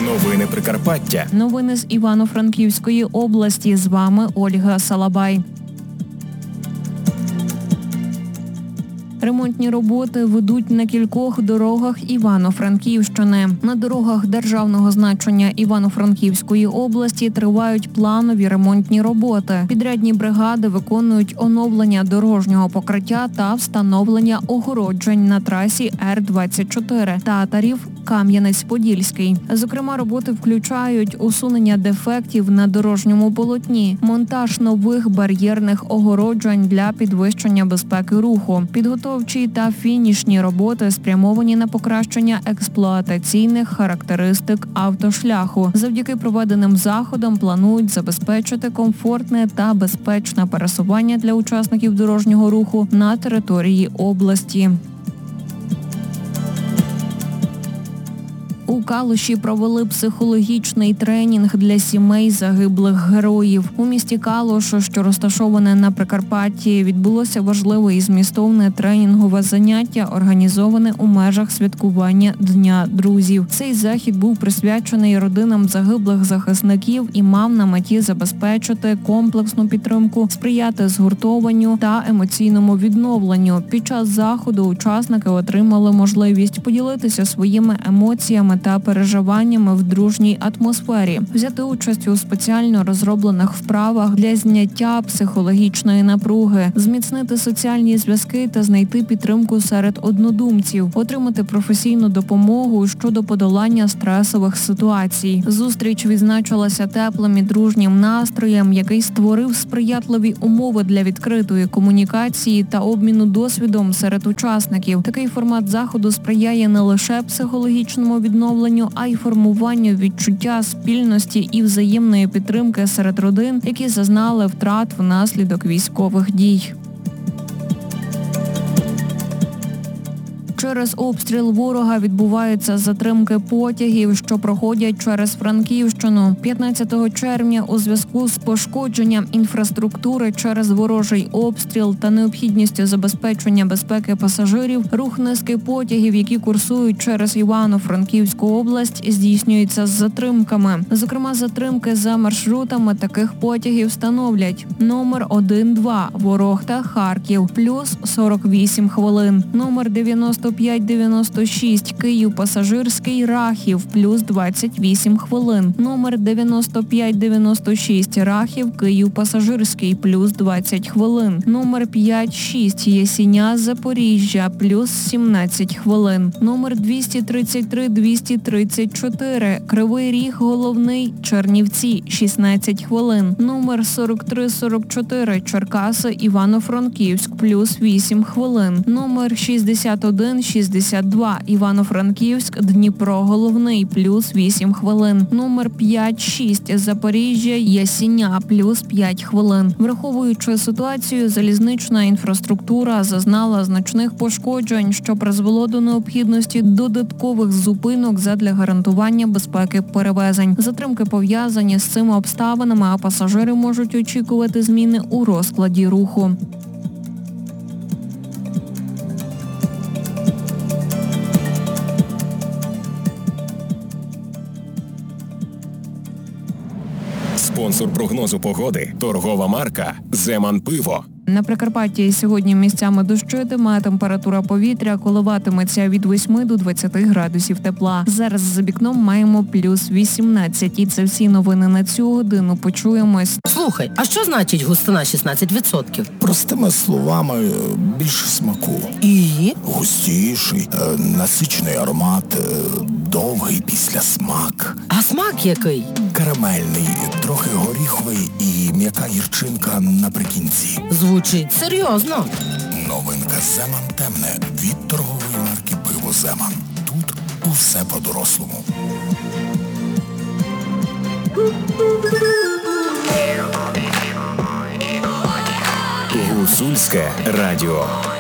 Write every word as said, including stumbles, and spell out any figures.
Новини Прикарпаття. Новини з Івано-Франківської області. З вами Ольга Салабай. Ремонтні роботи ведуть на кількох дорогах Івано-Франківщини. На дорогах державного значення Івано-Франківської області тривають планові ремонтні роботи. Підрядні бригади виконують оновлення дорожнього покриття та встановлення огороджень на трасі Р двадцять чотири Татарів – Кам'янець-Подільський. Зокрема, роботи включають усунення дефектів на дорожньому полотні, монтаж нових бар'єрних огороджень для підвищення безпеки руху, підготовчі та фінішні роботи спрямовані на покращення експлуатаційних характеристик автошляху. Завдяки проведеним заходам планують забезпечити комфортне та безпечне пересування для учасників дорожнього руху на території області. У Калуші провели психологічний тренінг для сімей загиблих героїв. У місті Калуш, що розташоване на Прикарпатті, відбулося важливе і змістовне тренінгове заняття, організоване у межах святкування Дня друзів. Цей захід був присвячений родинам загиблих захисників і мав на меті забезпечити комплексну підтримку, сприяти згуртованню та емоційному відновленню. Під час заходу учасники отримали можливість поділитися своїми емоціями та переживаннями в дружній атмосфері, взяти участь у спеціально розроблених вправах для зняття психологічної напруги, зміцнити соціальні зв'язки та знайти підтримку серед однодумців, отримати професійну допомогу щодо подолання стресових ситуацій. Зустріч відзначилася теплим і дружнім настроєм, який створив сприятливі умови для відкритої комунікації та обміну досвідом серед учасників. Такий формат заходу сприяє не лише психологічному відновленню, а й формуванню відчуття спільності і взаємної підтримки серед родин, які зазнали втрат внаслідок військових дій. Через обстріл ворога відбуваються затримки потягів, що проходять через Франківщину. п'ятнадцятого червня у зв'язку з пошкодженням інфраструктури через ворожий обстріл та необхідністю забезпечення безпеки пасажирів, рух низки потягів, які курсують через Івано-Франківську область, здійснюється з затримками. Зокрема, затримки за маршрутами таких потягів становлять: номер один-два Ворохта-Харків, плюс сорок вісім хвилин, номер дев'яносто п'ять дев'яносто шість Київ-Пасажирський Рахів, плюс двадцять вісім хвилин, номер дев'яносто п'ять дев'яносто шість Рахів, Київ-Пасажирський, плюс двадцять хвилин, номер п'ять шість Ясіня-Запоріжжя, плюс сімнадцять хвилин, номер двісті тридцять три двісті тридцять чотири Кривий Ріг Головний Чернівці, шістнадцять хвилин, номер сорок три сорок чотири Черкаси Івано-Франківськ, плюс вісім хвилин, номер шістдесят один шістдесят два Івано-Франківськ Дніпро Головний, плюс вісім хвилин, номер п'ять шість Запоріжжя Ясіня, плюс п'ять хвилин. Враховуючи ситуацію, залізнична інфраструктура зазнала значних пошкоджень, що призвело до необхідності додаткових зупинок задля гарантування безпеки перевезень. Затримки пов'язані з цими обставинами, а пасажири можуть очікувати зміни у розкладі руху. Спонсор прогнозу погоди – торгова марка «Земан Пиво». На Прикарпатті сьогодні місцями дощитиме, температура повітря коливатиметься від восьми до двадцяти градусів тепла. Зараз за вікном маємо плюс вісімнадцять. І це всі новини на цю годину. Почуємось. Слухай, а що значить густина шістнадцять відсотків? Простими словами, більше смаку. І? Густіший, насичений аромат, довгий післясмак. А смак який? Карамельний, трохи горіховий і м'яка гірчинка наприкінці. Звучить серйозно. Новинка «Земан темне» від торгової марки «Пиво Земан». Тут усе по-дорослому. Гуцульське радіо.